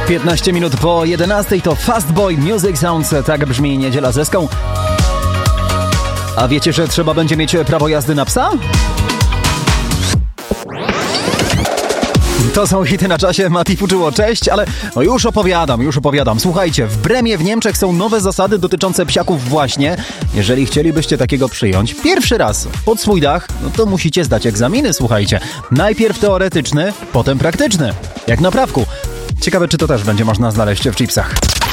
15 minut po 11 to Fastboy Music Sounds. Tak brzmi Niedziela z Eską. A wiecie, że trzeba będzie mieć prawo jazdy na psa? To są hity na czasie. Mati Fuczuło, cześć, ale już opowiadam. Słuchajcie, w Bremie w Niemczech są nowe zasady dotyczące psiaków właśnie. Jeżeli chcielibyście takiego przyjąć pierwszy raz pod swój dach, no to musicie zdać egzaminy, słuchajcie. Najpierw teoretyczny, potem praktyczny. Jak na prawku. Ciekawe, czy to też będzie można znaleźć w chipsach.